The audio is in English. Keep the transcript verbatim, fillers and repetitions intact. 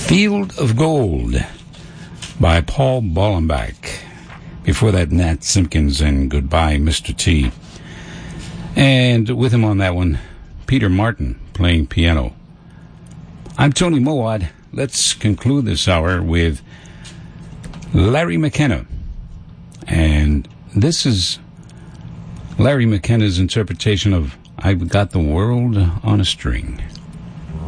Field of Gold by Paul Bollenbach. Before that, Nat Simpkins and Goodbye, Mister T. And with him on that one, Peter Martin playing piano. I'm Tony Mowat. Let's conclude this hour with Larry McKenna. And this is Larry McKenna's interpretation of I've Got the World on a String.